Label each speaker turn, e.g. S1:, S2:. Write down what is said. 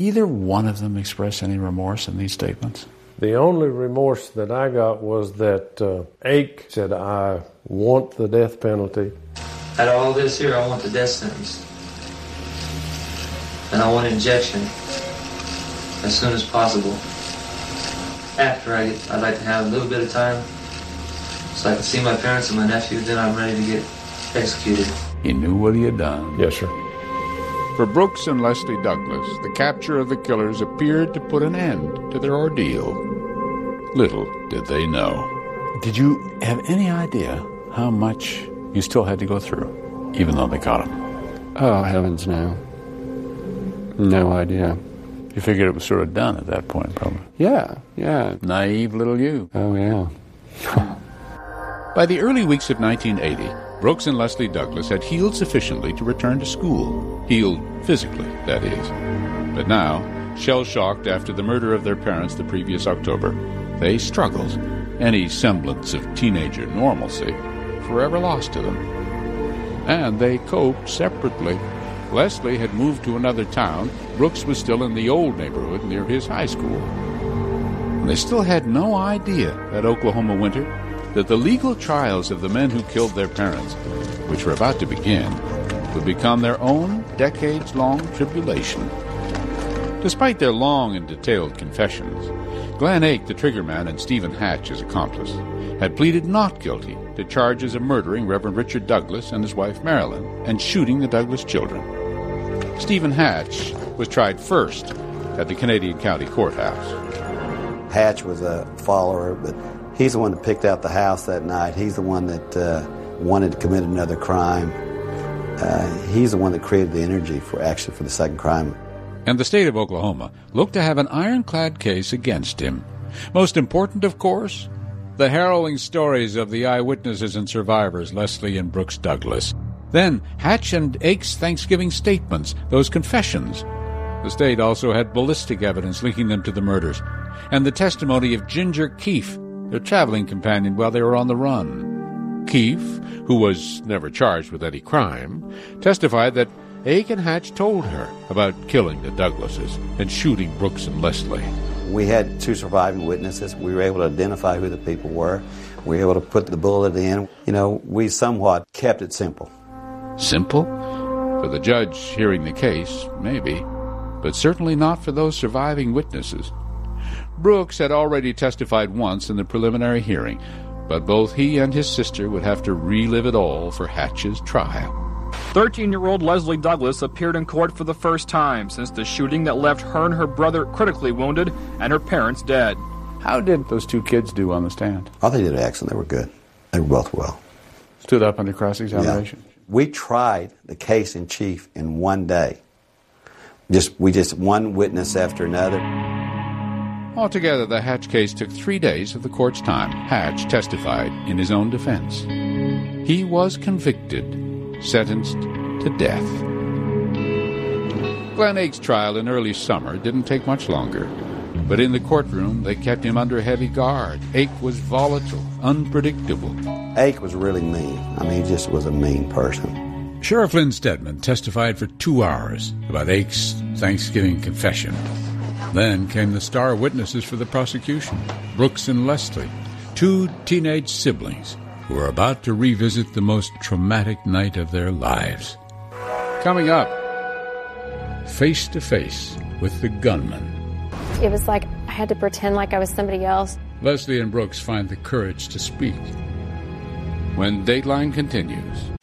S1: either one of them express any remorse in these statements?
S2: The only remorse that I got was that Ake said, I want the death penalty.
S3: Out of all this here, I want the death sentence. And I want injection as soon as possible. After I'd like to have a little bit of time so I can see my parents and my nephew, then I'm ready to get executed.
S1: He knew what he had done.
S2: Yes, sir.
S4: For Brooks and Leslie Douglas, the capture of the killers appeared to put an end to their ordeal. Little did they know.
S1: Did you have any idea how much you still had to go through, even though they caught him?
S5: Oh, heavens no. No idea.
S1: You figured it was sort of done at that point, probably.
S5: Yeah.
S1: Naive little you.
S5: Oh, yeah.
S4: By the early weeks of 1980, Brooks and Leslie Douglas had healed sufficiently to return to school. Healed physically, that is. But now, shell-shocked after the murder of their parents the previous October, they struggled. Any semblance of teenager normalcy forever lost to them. And they coped separately. Leslie had moved to another town. Brooks was still in the old neighborhood near his high school. And they still had no idea that Oklahoma winter that the legal trials of the men who killed their parents, which were about to begin, would become their own decades-long tribulation. Despite their long and detailed confessions, Glenn Ake, the triggerman, and Stephen Hatch, his accomplice, had pleaded not guilty to charges of murdering Reverend Richard Douglas and his wife Marilyn and shooting the Douglas children. Stephen Hatch was tried first at the Canadian County Courthouse.
S6: Hatch was a follower, but he's the one that picked out the house that night. He's the one that wanted to commit another crime. He's the one that created the energy for the second crime.
S4: And the state of Oklahoma looked to have an ironclad case against him. Most important, of course, the harrowing stories of the eyewitnesses and survivors, Leslie and Brooks Douglas. Then Hatch and Ake's Thanksgiving statements, those confessions. The state also had ballistic evidence linking them to the murders, and the testimony of Ginger Keefe, their traveling companion while they were on the run. Keefe, who was never charged with any crime, testified that Ake and Hatch told her about killing the Douglases and shooting Brooks and Leslie.
S6: We had two surviving witnesses. We were able to identify who the people were. We were able to put the bullet in. We somewhat kept it simple.
S4: Simple? For the judge hearing the case, maybe, but certainly not for those surviving witnesses. Brooks had already testified once in the preliminary hearing, but both he and his sister would have to relive it all for Hatch's trial.
S7: 13-year-old Leslie Douglas appeared in court for the first time since the shooting that left her and her brother critically wounded and her parents dead.
S1: How did those two kids do on the stand?
S6: Oh, they did excellent. They were good. They were both well.
S1: Stood up under cross-examination?
S6: Yeah. We tried the case in chief in one day. We just one witness after another.
S4: Altogether, the Hatch case took 3 days of the court's time. Hatch testified in his own defense. He was convicted, sentenced to death. Glenn Ake's trial in early summer didn't take much longer, but in the courtroom they kept him under heavy guard. Ake was volatile, unpredictable.
S6: Ake was really mean. He just was a mean person.
S4: Sheriff Lynn Stedman testified for 2 hours about Ake's Thanksgiving confession. Then came the star witnesses for the prosecution, Brooks and Leslie, 2 teenage siblings who were about to revisit the most traumatic night of their lives. Coming up, face to face with the gunman.
S8: It was like I had to pretend like I was somebody else.
S4: Leslie and Brooks find the courage to speak. When Dateline continues.